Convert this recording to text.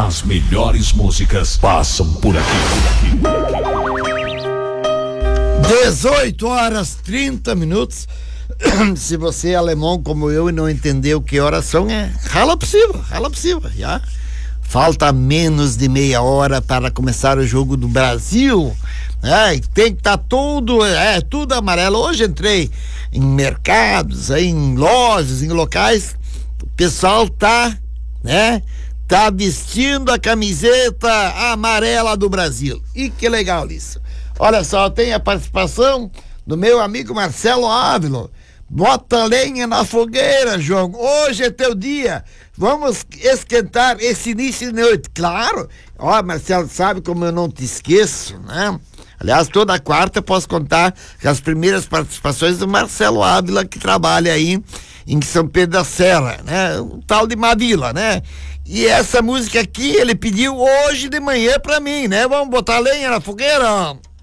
As melhores músicas passam por aqui. 18h30. Se você é alemão como eu e não entendeu que horas são, rala possível, já. Falta menos de meia hora para começar o jogo do Brasil. E tem que estar tudo amarelo. Hoje entrei em mercados, em lojas, em locais, o pessoal tá vestindo a camiseta amarela do Brasil. E que legal isso. Olha só, tem a participação do meu amigo Marcelo Ávila. Bota lenha na fogueira, João. Hoje é teu dia. Vamos esquentar esse início de noite. Claro. Ó, Marcelo, sabe como eu não te esqueço, né? Aliás, toda quarta eu posso contar com as primeiras participações do Marcelo Ávila, que trabalha aí em São Pedro da Serra, né? O tal de Mavila, né? E essa música aqui ele pediu hoje de manhã pra mim, né? Vamos botar lenha na fogueira?